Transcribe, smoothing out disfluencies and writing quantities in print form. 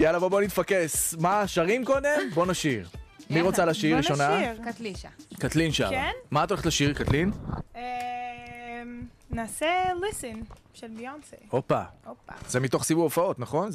יאללה, בוא נתפקס. מה, שרים קודם? בוא נשיר. מי רוצה לשיר ראשונה? בוא נשיר. קטלישה. קטלין שרה. כן? מה את הולכת לשיר, קטלין? נעשה Listen של ביונסה. הופה. הופה. זה מתוך סיבוב הופעות, נכון?